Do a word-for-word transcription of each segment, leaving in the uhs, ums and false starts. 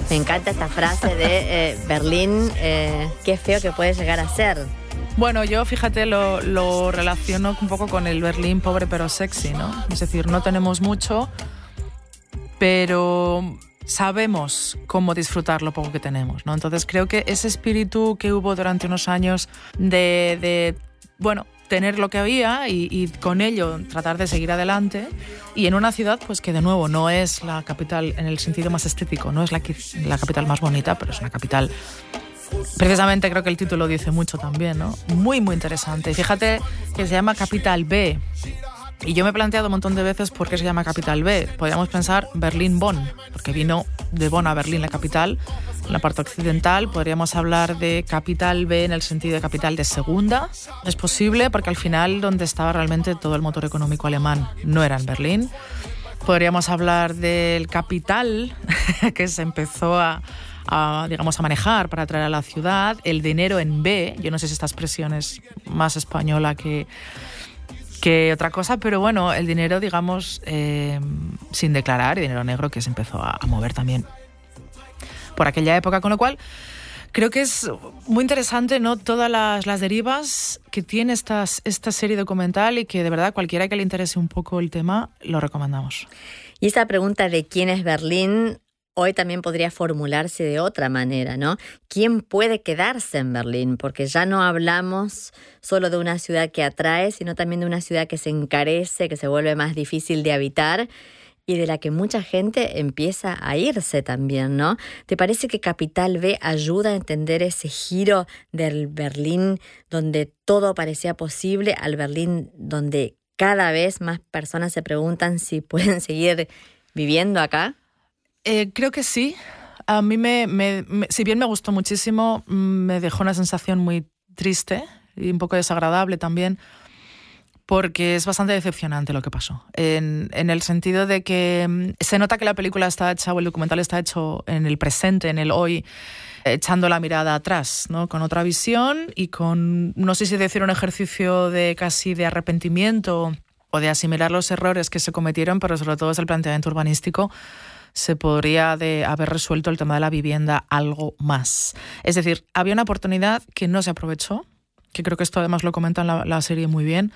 Me encanta esta frase de eh, Berlín, eh, qué feo que puede llegar a ser. Bueno, yo, fíjate, lo, lo relaciono un poco con el Berlín pobre pero sexy, ¿no? Es decir, no tenemos mucho, pero sabemos cómo disfrutar lo poco que tenemos, ¿no? Entonces creo que ese espíritu que hubo durante unos años de, de bueno, tener lo que había y, y con ello tratar de seguir adelante, y en una ciudad pues que de nuevo no es la capital en el sentido más estético, no es la, la capital más bonita, pero es una capital, precisamente creo que el título dice mucho también, ¿no? Muy, muy interesante. Fíjate que se llama Capital B. Y yo me he planteado un montón de veces por qué se llama Capital B. Podríamos pensar Berlín-Bonn, porque vino de Bonn a Berlín, la capital, en la parte occidental. Podríamos hablar de Capital B en el sentido de capital de segunda. Es posible, porque al final donde estaba realmente todo el motor económico alemán no era en Berlín. Podríamos hablar del capital que se empezó a, a, digamos, a manejar para atraer a la ciudad. El dinero en B, yo no sé si esta expresión es más española que... que otra cosa, pero bueno, el dinero, digamos, eh, sin declarar, dinero negro que se empezó a, a mover también por aquella época, con lo cual creo que es muy interesante, ¿no? Todas las, las derivas que tiene estas, esta serie documental, y que de verdad cualquiera que le interese un poco el tema, lo recomendamos. Y esa pregunta de quién es Berlín hoy también podría formularse de otra manera, ¿no? ¿Quién puede quedarse en Berlín? Porque ya no hablamos solo de una ciudad que atrae, sino también de una ciudad que se encarece, que se vuelve más difícil de habitar y de la que mucha gente empieza a irse también, ¿no? ¿Te parece que Capital B ayuda a entender ese giro del Berlín donde todo parecía posible al Berlín donde cada vez más personas se preguntan si pueden seguir viviendo acá? Eh, creo que sí. A mí, me, me, me, si bien me gustó muchísimo, me dejó una sensación muy triste y un poco desagradable también, porque es bastante decepcionante lo que pasó. En, en el sentido de que se nota que la película está hecha, o el documental está hecho en el presente, en el hoy, echando la mirada atrás, ¿no? Con otra visión y con, no sé si decir un ejercicio de casi de arrepentimiento o de asimilar los errores que se cometieron, pero sobre todo es el planteamiento urbanístico. Se podría de haber resuelto el tema de la vivienda algo más. Es decir, había una oportunidad que no se aprovechó, que creo que esto además lo comenta en la, la serie muy bien.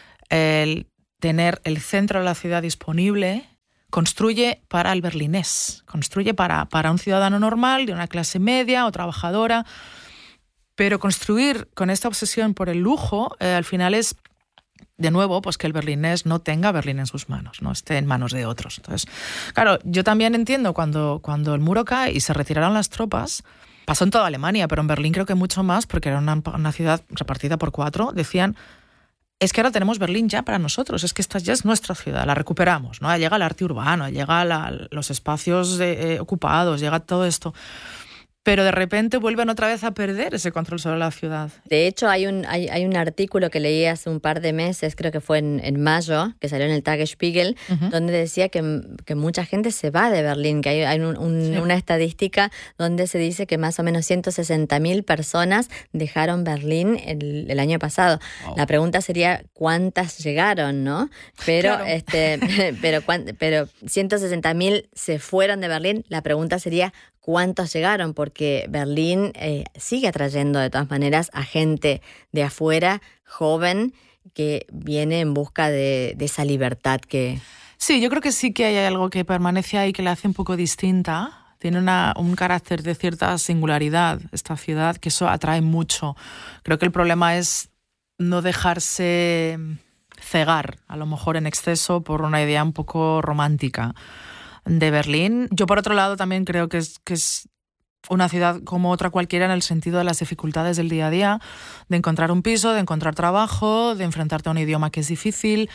El tener el centro de la ciudad disponible construye para el berlinés, construye para, para un ciudadano normal, de una clase media o trabajadora, pero construir con esta obsesión por el lujo, eh, al final es, de nuevo, pues que el berlinés no tenga Berlín en sus manos, no esté en manos de otros. Entonces, claro, yo también entiendo cuando, cuando el muro cae y se retiraron las tropas, pasó en toda Alemania, pero en Berlín creo que mucho más, porque era una, una ciudad repartida por cuatro, decían, es que ahora tenemos Berlín ya para nosotros, es que esta ya es nuestra ciudad, la recuperamos, ¿no? Llega el arte urbano, llega la, los espacios de, eh, ocupados, llega todo esto. Pero de repente vuelven otra vez a perder ese control sobre la ciudad. De hecho, hay un, hay, hay un artículo que leí hace un par de meses, creo que fue en, en mayo, que salió en el Tagesspiegel, uh-huh. donde decía que, que mucha gente se va de Berlín, que hay, hay un, un, sí. una estadística donde se dice que más o menos ciento sesenta mil personas dejaron Berlín el, el año pasado. Wow. La pregunta sería cuántas llegaron, ¿no? Pero, claro. este, pero, pero ciento sesenta mil se fueron de Berlín. La pregunta sería ¿cuántos llegaron? Porque Berlín eh, sigue atrayendo de todas maneras a gente de afuera, joven, que viene en busca de, de esa libertad que... Sí, yo creo que sí que hay algo que permanece ahí que la hace un poco distinta. Tiene una, un carácter de cierta singularidad esta ciudad, que eso atrae mucho. Creo que el problema es no dejarse cegar, a lo mejor en exceso, por una idea un poco romántica de Berlín. Yo, por otro lado, también creo que es, que es una ciudad como otra cualquiera en el sentido de las dificultades del día a día, de encontrar un piso, de encontrar trabajo, de enfrentarte a un idioma que es difícil.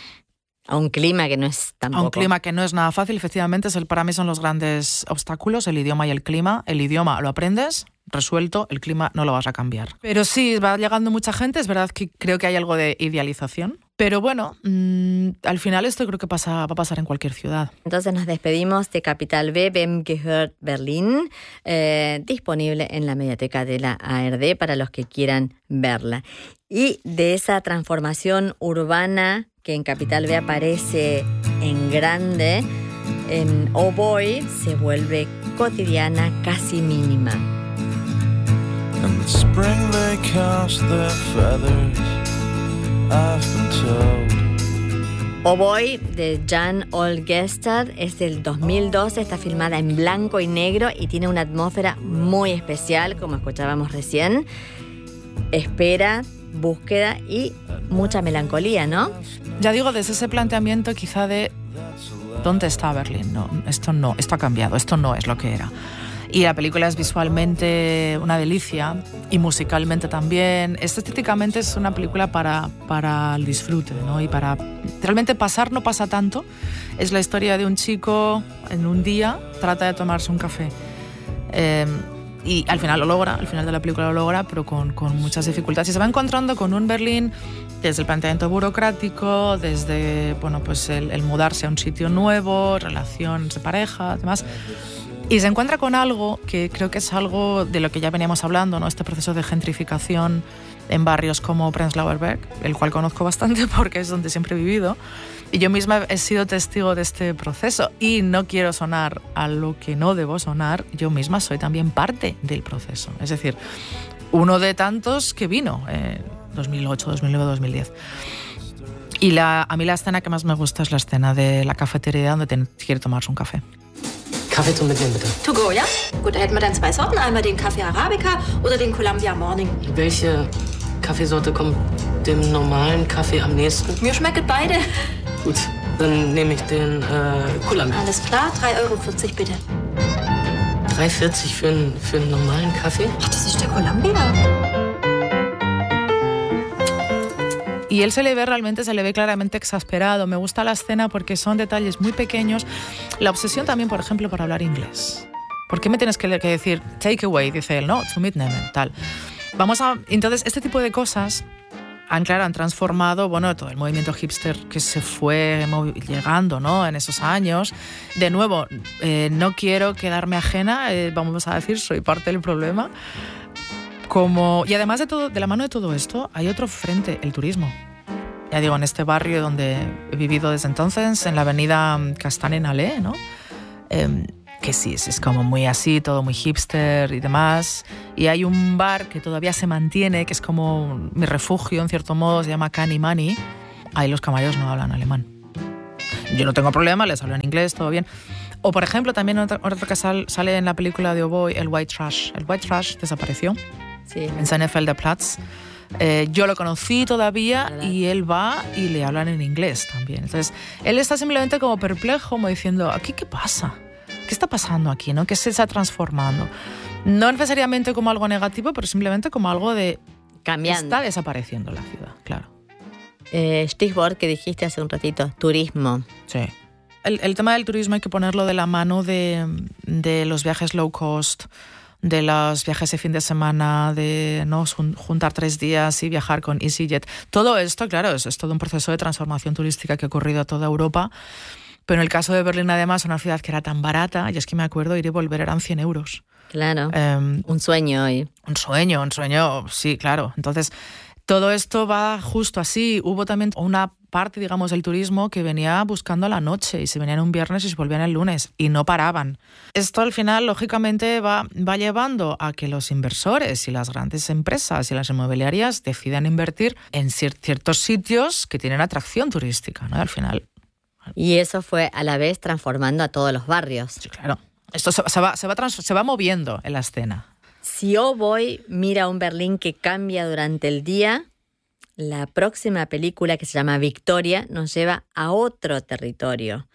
A un clima que no es tampoco. A un clima que no es nada fácil, efectivamente. Es el, para mí son los grandes obstáculos, el idioma y el clima. El idioma lo aprendes, resuelto, el clima no lo vas a cambiar. Pero sí, va llegando mucha gente, es verdad que creo que hay algo de idealización. Pero bueno, mmm, al final esto creo que pasa, va a pasar en cualquier ciudad. Entonces nos despedimos de Capital B, Wem gehört Berlin, eh, disponible en la mediateca de la A R D para los que quieran verla. Y de esa transformación urbana que en Capital B aparece en grande, en Oh Boy se vuelve cotidiana, casi mínima. In the spring they cast their feathers, I've been told. Oh Boy, de Jan Olgestad, es del dos mil doce, está filmada en blanco y negro y tiene una atmósfera muy especial, como escuchábamos recién. Espera, búsqueda y mucha melancolía, ¿no? Ya digo, desde ese planteamiento quizá de ¿dónde está Berlín? No, esto no, esto ha cambiado, esto no es lo que era. Y la película es visualmente una delicia y musicalmente también. Estéticamente es una película para, para el disfrute, ¿no? Y para realmente pasar no pasa tanto. Es la historia de un chico en un día, trata de tomarse un café. Eh, y al final lo logra, al final de la película lo logra, pero con, con muchas dificultades. Y se va encontrando con un Berlín desde el planteamiento burocrático, desde bueno, pues el, el mudarse a un sitio nuevo, relaciones de pareja, además. Y se encuentra con algo que creo que es algo de lo que ya veníamos hablando, ¿no? Este proceso de gentrificación en barrios como Prenzlauer Berg, el cual conozco bastante porque es donde siempre he vivido. Y yo misma he sido testigo de este proceso y no quiero sonar a lo que no debo sonar, yo misma soy también parte del proceso. Es decir, uno de tantos que vino en dos mil ocho, dos mil nueve, dos mil diez. Y la, a mí la escena que más me gusta es la escena de la cafetería donde te quiere tomarse un café. Kaffee zum Mitnehmen, bitte. To go, ja? Gut, da hätten wir dann zwei Sorten. Einmal den Kaffee Arabica oder den Columbia Morning. Welche Kaffeesorte kommt dem normalen Kaffee am nächsten? Mir schmecken beide. Gut, dann nehme ich den äh, Columbia. Alles klar, drei Euro vierzig bitte. drei vierzig für, einen, für einen normalen Kaffee? Ach, das ist der Columbia. Y él se le ve realmente, se le ve claramente exasperado. Me gusta la escena porque son detalles muy pequeños. La obsesión también, por ejemplo, por hablar inglés. ¿Por qué me tienes que, que decir take away? Dice él, no, zu mitnehmen, tal. Vamos a... Entonces, este tipo de cosas han, claro, han transformado, bueno, todo el movimiento hipster que se fue llegando, ¿no? En esos años. De nuevo, eh, no quiero quedarme ajena, eh, vamos a decir, soy parte del problema. Como, y además de, todo, de la mano de todo esto, hay otro frente, el turismo. Ya digo, en este barrio donde he vivido desde entonces, en la avenida Castanen-Allee, ¿no? Eh, que sí, es, es como muy así, todo muy hipster y demás. Y hay un bar que todavía se mantiene, que es como mi refugio, en cierto modo, se llama Cani Mani. Ahí los camareros no hablan alemán. Yo no tengo problema, les hablo en inglés, todo bien. O, por ejemplo, también otro, otro que sal, sale en la película de Oh Boy, el White Trash. El White Trash desapareció. Sí. En Sennefelder Platz. Eh, yo lo conocí todavía, ¿verdad? Y él va y le hablan en inglés también. Entonces, él está simplemente como perplejo, como diciendo, ¿aquí qué pasa? ¿Qué está pasando aquí? ¿No? ¿Qué se está transformando? No necesariamente como algo negativo, pero simplemente como algo de... Cambiando. Está desapareciendo la ciudad, claro. Eh, Stichwort que dijiste hace un ratito, turismo. Sí. El, el tema del turismo hay que ponerlo de la mano de, de los viajes low cost, de los viajes de fin de semana, de no juntar tres días y viajar con EasyJet. Todo esto, claro, es, es todo un proceso de transformación turística que ha ocurrido a toda Europa. Pero en el caso de Berlín, además, una ciudad que era tan barata, y es que me acuerdo, ir y volver eran cien euros. Claro, um, un sueño hoy. Un sueño, un sueño, sí, claro. Entonces, todo esto va justo así. Hubo también una parte, digamos, del turismo que venía buscando la noche y se venían un viernes y se volvían el lunes y no paraban. Esto al final, lógicamente, va, va llevando a que los inversores y las grandes empresas y las inmobiliarias decidan invertir en ciertos sitios que tienen atracción turística, ¿no? Al final. Y eso fue a la vez transformando a todos los barrios. Sí, claro. Esto se, se, va, se, va, trans, se va moviendo en la escena. Si Oh Boy mira a un Berlín que cambia durante el día, la próxima película, que se llama Victoria, nos lleva a otro territorio.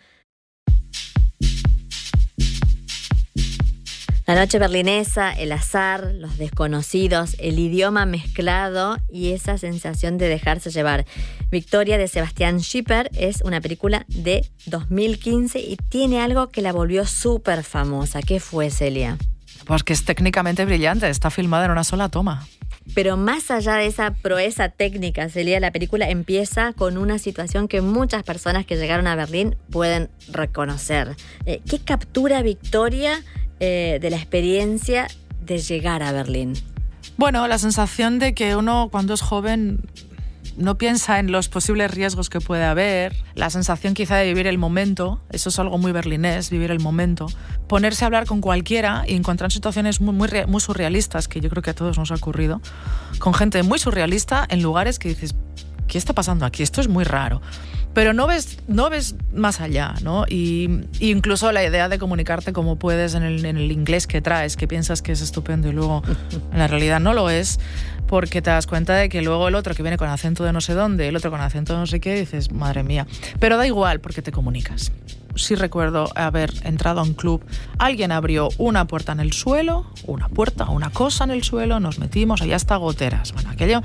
La noche berlinesa, el azar, los desconocidos, el idioma mezclado y esa sensación de dejarse llevar. Victoria, de Sebastián Schipper, es una película de dos mil quince y tiene algo que la volvió súper famosa. ¿Qué fue, Celia? Pues que es técnicamente brillante, está filmada en una sola toma. Pero más allá de esa proeza técnica, Celia, la película empieza con una situación que muchas personas que llegaron a Berlín pueden reconocer. Eh, ¿Qué captura Victoria eh, de la experiencia de llegar a Berlín? Bueno, la sensación de que uno cuando es joven no piensa en los posibles riesgos que puede haber, la sensación quizá de vivir el momento, eso es algo muy berlinés, vivir el momento, ponerse a hablar con cualquiera y encontrar situaciones muy, muy, muy surrealistas, que yo creo que a todos nos ha ocurrido, con gente muy surrealista en lugares que dices, ¿qué está pasando aquí? Esto es muy raro. Pero no ves, no ves más allá, ¿no? Y, y incluso la idea de comunicarte como puedes en el, en el inglés que traes, que piensas que es estupendo y luego en la realidad no lo es, porque te das cuenta de que luego el otro que viene con acento de no sé dónde, el otro con acento de no sé qué, dices, madre mía. Pero da igual porque te comunicas. Sí recuerdo haber entrado a un club, alguien abrió una puerta en el suelo, una puerta, una cosa en el suelo, nos metimos, allá hasta goteras. Bueno, aquello...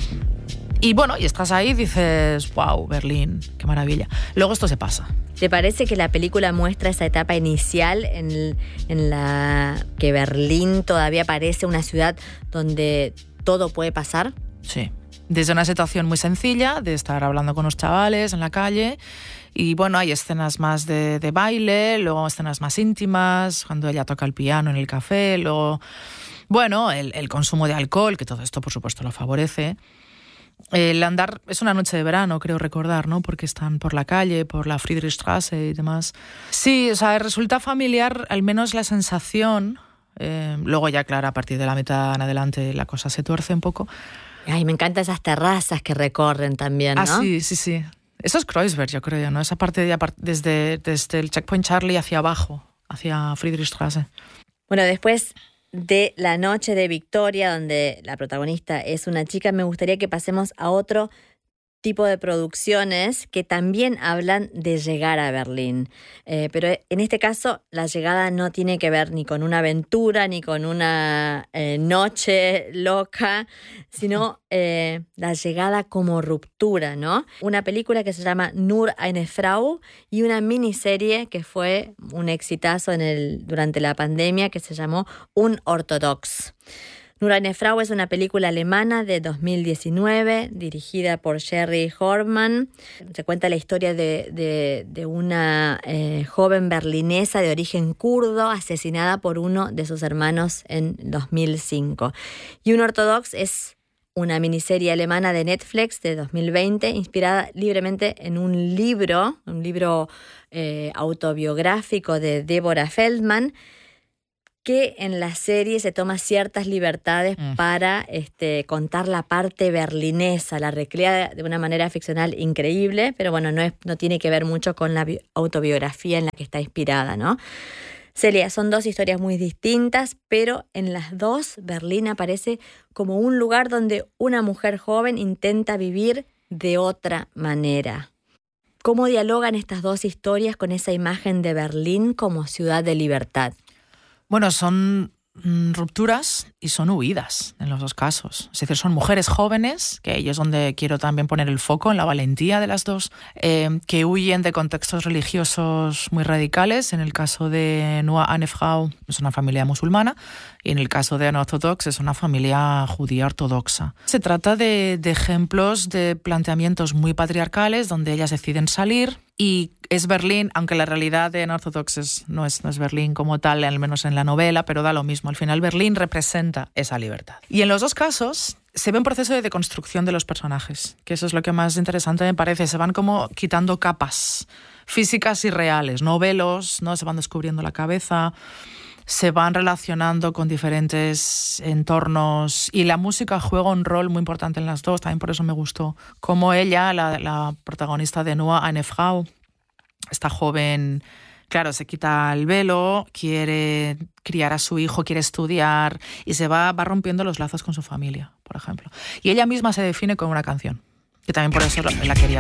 Y bueno, y estás ahí y dices, wow, Berlín, qué maravilla. Luego esto se pasa. ¿Te parece que la película muestra esa etapa inicial en, en la que Berlín todavía parece una ciudad donde todo puede pasar? Sí, desde una situación muy sencilla, de estar hablando con los chavales en la calle, y bueno, hay escenas más de, de baile, luego escenas más íntimas, cuando ella toca el piano en el café, luego, bueno, el, el consumo de alcohol, que todo esto por supuesto lo favorece. El andar, es una noche de verano, creo recordar, ¿no? Porque están por la calle, por la Friedrichstraße y demás. Sí, o sea, resulta familiar al menos la sensación. Eh, luego ya, claro, a partir de la mitad en adelante la cosa se tuerce un poco. Ay, me encantan esas terrazas que recorren también, ¿no? Ah, sí, sí, sí. Eso es Kreuzberg, yo creo, ¿no? Esa parte de, desde, desde el Checkpoint Charlie hacia abajo, hacia Friedrichstraße. Bueno, después de La noche de Victoria, donde la protagonista es una chica, me gustaría que pasemos a otro tipo de producciones que también hablan de llegar a Berlín. Eh, pero en este caso, la llegada no tiene que ver ni con una aventura, ni con una eh, noche loca, sino eh, la llegada como ruptura, ¿no? Una película que se llama Nur eine Frau y una miniserie que fue un exitazo en el, durante la pandemia que se llamó Unorthodox. Nur eine Frau es una película alemana de dos mil diecinueve, dirigida por Jerry Horman. Se cuenta la historia de, de, de una eh, joven berlinesa de origen kurdo asesinada por uno de sus hermanos en dos mil cinco. Y Unorthodox es una miniserie alemana de Netflix de dos mil veinte, inspirada libremente en un libro, un libro eh, autobiográfico de Deborah Feldman, que en la serie se toma ciertas libertades mm. para este, contar la parte berlinesa, la recrea de una manera ficcional increíble, pero bueno, no, es, no tiene que ver mucho con la bi- autobiografía en la que está inspirada, ¿no? Celia, son dos historias muy distintas, pero en las dos Berlín aparece como un lugar donde una mujer joven intenta vivir de otra manera. ¿Cómo dialogan estas dos historias con esa imagen de Berlín como ciudad de libertad? Bueno, son mm, rupturas y son huidas en los dos casos. Es decir, son mujeres jóvenes, que ahí es donde quiero también poner el foco, en la valentía de las dos, eh, que huyen de contextos religiosos muy radicales. En el caso de Nur eine Frau es una familia musulmana y en el caso de Unorthodox es una familia judía ortodoxa. Se trata de, de ejemplos de planteamientos muy patriarcales donde ellas deciden salir. Y es Berlín, aunque la realidad de Unorthodox es, no, es, no es Berlín como tal, al menos en la novela, pero da lo mismo. Al final Berlín representa esa libertad. Y en los dos casos se ve un proceso de deconstrucción de los personajes, que eso es lo que más interesante me parece. Se van como quitando capas físicas y reales, no velos, ¿no? Se van descubriendo la cabeza, se van relacionando con diferentes entornos y la música juega un rol muy importante en las dos, también por eso me gustó. Como ella, la, la protagonista de Nur eine Frau, esta joven, claro, se quita el velo, quiere criar a su hijo, quiere estudiar y se va, va rompiendo los lazos con su familia, por ejemplo. Y ella misma se define con una canción, que también por eso la quería